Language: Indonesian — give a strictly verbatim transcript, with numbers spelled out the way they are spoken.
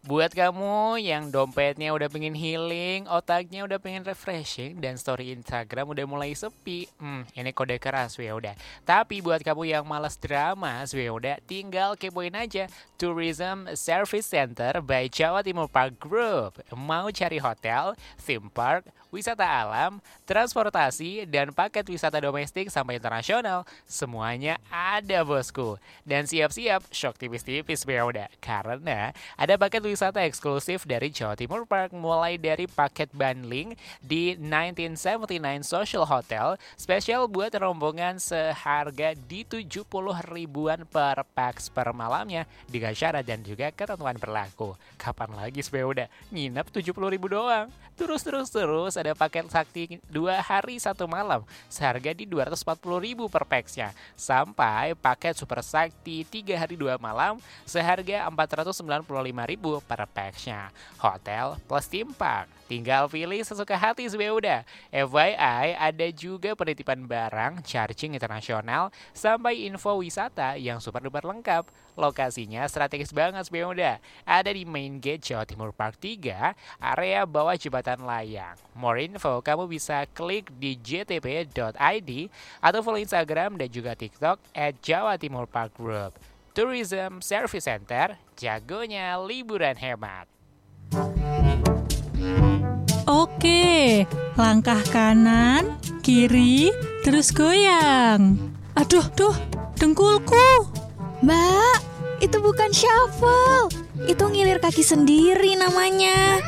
Buat kamu yang dompetnya udah pengen healing, otaknya udah pengen refreshing, dan story Instagram udah mulai sepi, hmm, ini kode keras ya udah. Tapi buat kamu yang malas drama, ya udah, tinggal kepoin aja Tourism Service Center by Jawa Timur Park Group. Mau cari hotel, theme park, wisata alam, transportasi, dan paket wisata domestik sampai internasional, semuanya ada bosku. Dan siap-siap shock tipis-tipis ya udah, karena ada paket wisata eksklusif dari Jawa Timur Park, mulai dari paket bundling di nineteen seventy-nine Social Hotel, spesial buat rombongan seharga di tujuh puluh ribuan per pax per malamnya, dengan syarat dan juga ketentuan berlaku. Kapan lagi supaya udah nginep tujuh puluh ribu doang. Terus terus terus ada paket sakti dua hari satu malam, seharga di dua ratus empat puluh ribu per paxnya, sampai paket super sakti tiga hari dua malam, seharga empat ratus sembilan puluh lima ribu per paxnya. Hotel plus theme park, tinggal pilih sesuka hati sudah udah. F Y I, ada juga penitipan barang, charging internasional, sampai info wisata yang super duper lengkap. Lokasinya strategis banget sudah udah. Ada di main gate Jawa Timur Park tiga, area bawah jembatan layang. More info kamu bisa klik di j t p dot i d atau follow Instagram dan juga TikTok at Jawa Timur Park Group. Tourism Service Center, jagonya liburan hemat. Oke, langkah kanan, kiri, terus goyang. Aduh, duh, dengkulku. Mbak, itu bukan shuffle. Itu ngilir kaki sendiri namanya.